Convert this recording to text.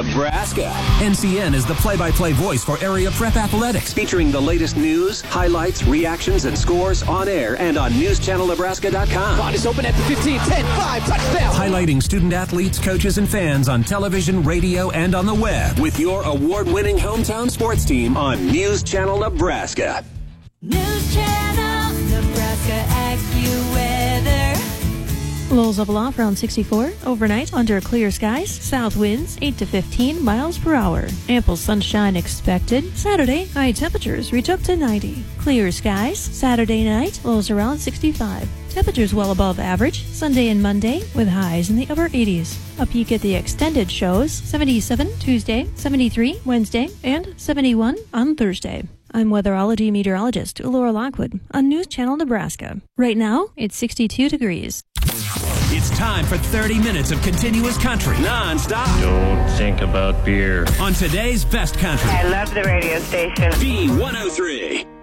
Nebraska. NCN is the play-by-play voice for area prep athletics. Featuring the latest news, highlights, reactions, and scores on air and on newschannelnebraska.com. Bond is open at the 15, 10, 5, touchdown. Highlighting student athletes, coaches, and fans on television, radio, and on the web. With your award-winning hometown sports team on News Channel Nebraska. News Channel Nebraska AccuWeather. Lows level off around 64. Overnight, under clear skies. South winds 8 to 15 miles per hour. Ample sunshine expected. Saturday, high temperatures reach up to 90. Clear skies. Saturday night, lows around 65. Temperatures well above average. Sunday and Monday with highs in the upper 80s. A peek at the extended shows. 77 Tuesday, 73 Wednesday, and 71 on Thursday. I'm weatherology meteorologist Laura Lockwood on News Channel Nebraska. Right now, it's 62 degrees. It's time for 30 minutes of continuous country. Non-stop. Don't think about beer. On today's best country. I love the radio station. B103.